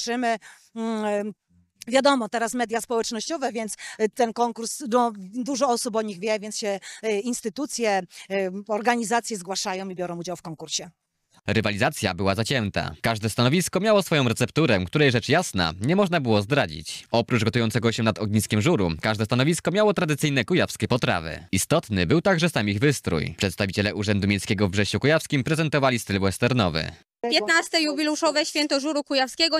cieszymy. Wiadomo, teraz media społecznościowe, więc ten konkurs, no, dużo osób o nich wie, więc się instytucje, organizacje zgłaszają i biorą udział w konkursie. Rywalizacja była zacięta. Każde stanowisko miało swoją recepturę, której rzecz jasna nie można było zdradzić. Oprócz gotującego się nad ogniskiem żuru, każde stanowisko miało tradycyjne kujawskie potrawy. Istotny był także sam ich wystrój. Przedstawiciele Urzędu Miejskiego w Brześciu Kujawskim prezentowali styl westernowy. 15. jubileuszowe Święto Żuru Kujawskiego